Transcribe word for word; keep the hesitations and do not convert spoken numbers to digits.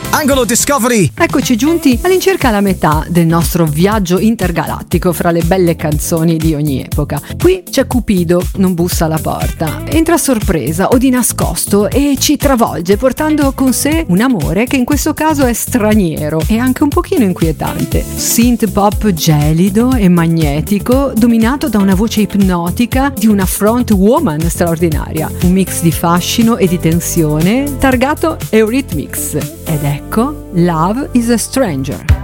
Angolo Discovery! Eccoci giunti all'incirca alla metà del nostro viaggio intergalattico fra le belle canzoni di ogni epoca. Qui c'è Cupido, non bussa alla porta, entra a sorpresa o di nascosto e ci travolge portando con sé un amore che in questo caso è straniero e anche un pochino inquietante. Synth pop gelido e magnetico, dominato da una voce ipnotica di una front woman straordinaria, un mix di fascino e di tensione targato Eurythmics. Ed ecco Love is a Stranger.